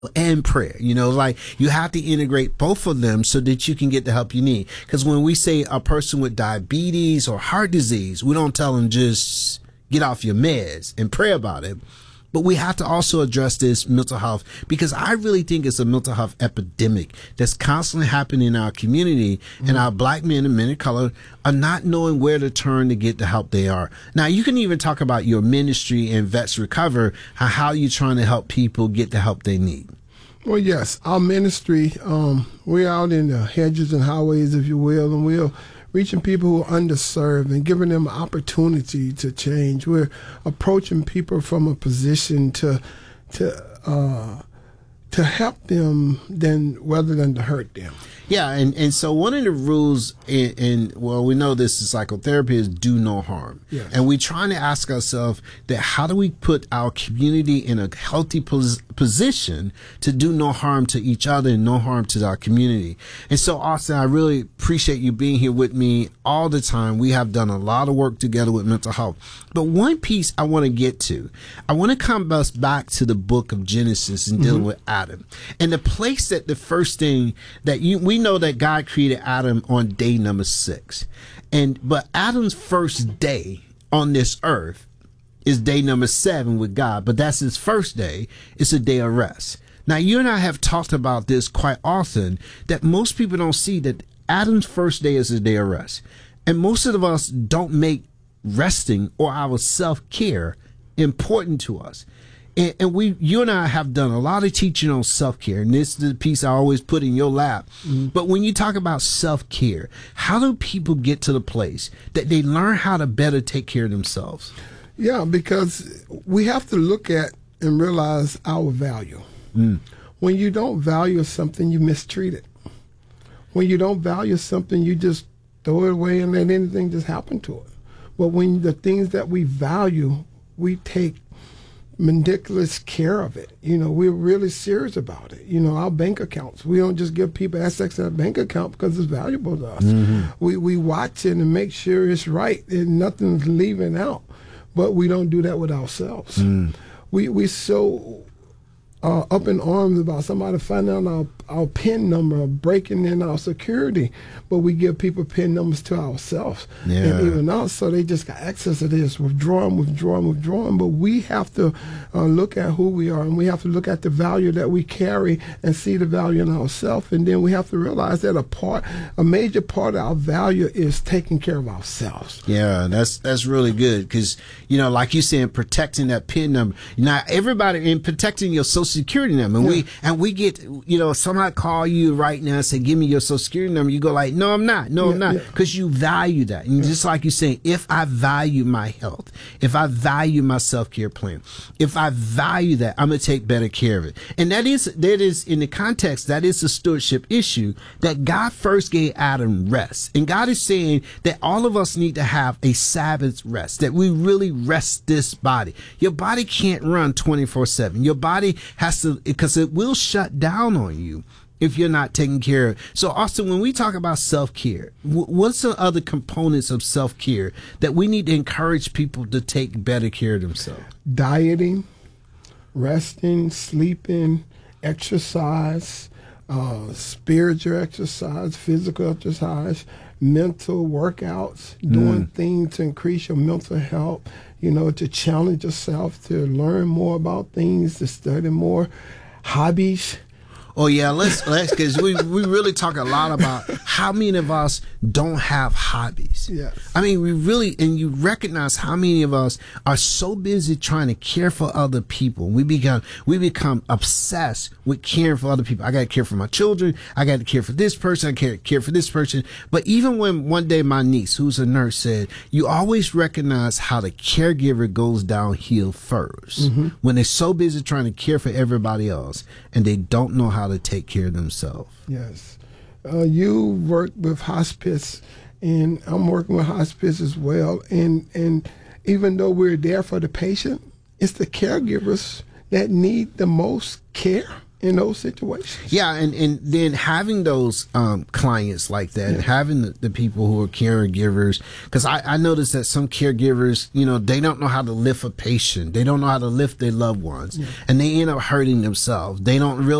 and prayer. Like you have to integrate both of them so that you can get the help you need. Because when we say a person with diabetes or heart disease, we don't tell them just get off your meds and pray about it. But we have to also address this mental health, because I really think it's a mental health epidemic that's constantly happening in our community, and our black men and men of color are not knowing where to turn to get the help they are. Now, you can even talk about your ministry and Vets Recover, how you're trying to help people get the help they need. Well, yes, our ministry, we're out in the hedges and highways, if you will, and we're reaching people who are underserved and giving them an opportunity to change. We're approaching people from a position to help them rather than to hurt them. Yeah, and so one of the rules well, we know this in psychotherapy is do no harm. Yes. And we're trying to ask ourselves that how do we put our community in a healthy position to do no harm to each other and no harm to our community. And so, Austin, I really appreciate you being here with me all the time. We have done a lot of work together with mental health. But one piece I want to get to, I want to come us back to the book of Genesis and dealing with Adam. And the place that the first thing that we know that God created Adam on day number 6. But Adam's first day on this earth is day number 7 with God, but that's his first day. It's a day of rest. Now, you and I have talked about this quite often, that most people don't see that Adam's first day is a day of rest. And most of us don't make resting or our self-care important to us. And you and I have done a lot of teaching on self-care, and this is the piece I always put in your lap. But when you talk about self-care, how do people get to the place that they learn how to better take care of themselves? Yeah, because we have to look at and realize our value. When you don't value something, you mistreat it. When you don't value something, you just throw it away and let anything just happen to it. But when the things that we value, we take meticulous care of it. We're really serious about it. Our bank accounts, we don't just give people access to a bank account because it's valuable to us. We watch it and make sure it's right and nothing's leaving out. But we don't do that with ourselves. We so up in arms about somebody finding out our PIN number or breaking in our security, but we give people PIN numbers to ourselves. And even us, so they just got access to this, withdrawing. But we have to look at who we are, and we have to look at the value that we carry and see the value in ourselves. And then we have to realize that a major part of our value is taking care of ourselves. Yeah, that's really good, because, like you said, protecting that PIN number. Now, everybody in protecting your Social Security number, we get, somebody call you right now and say, give me your Social Security number. You go like, no, I'm not. Because you value that. And just like you say, if I value my health, if I value my self-care plan, if I value that, I'm going to take better care of it. And that is in the context, that is a stewardship issue, that God first gave Adam rest. And God is saying that all of us need to have a Sabbath rest, that we really rest this body. Your body can't run 24/7. Your body has to, because it will shut down on you if you're not taking care of. So, Austin, when we talk about self-care, what's the other components of self-care that we need to encourage people to take better care of themselves? Dieting, resting, sleeping, exercise, spiritual exercise, physical exercise, mental workouts, doing things to increase your mental health, to challenge yourself, to learn more about things, to study more, hobbies. Oh yeah, let's because we really talk a lot about how many of us don't have hobbies. Yes. I mean, we really, and you recognize how many of us are so busy trying to care for other people. We become obsessed with caring for other people. I got to care for my children. I got to care for this person. I got to care for this person. But even when one day my niece, who's a nurse, said, you always recognize how the caregiver goes downhill first when they're so busy trying to care for everybody else and they don't know how to take care of themselves. Yes. You work with hospice, and I'm working with hospice as well. And even though we're there for the patient, it's the caregivers that need the most care in those situations. Yeah, and then having those clients like that, and having the people who are caregivers, because I noticed that some caregivers, they don't know how to lift a patient, they don't know how to lift their loved ones, and they end up hurting themselves. They don't